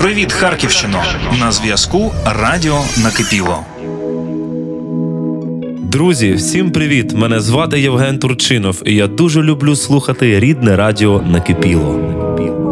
Привіт, Харківщино! На зв'язку Радіо Накипіло. Друзі, всім привіт! Мене звати Євген Турчинов, і я дуже люблю слухати рідне радіо Накипіло.